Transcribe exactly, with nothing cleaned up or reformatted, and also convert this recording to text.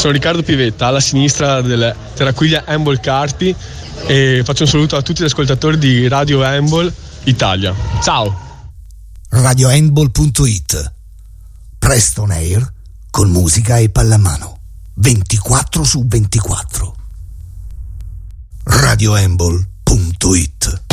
sono Riccardo Pivetta, alla sinistra del Terraquiglia Handball Carpi, e faccio un saluto a tutti gli ascoltatori di Radio Handball Italia. Ciao! radio handball punto it, presto on air con musica e pallamano ventiquattro su ventiquattro. radio handball punto it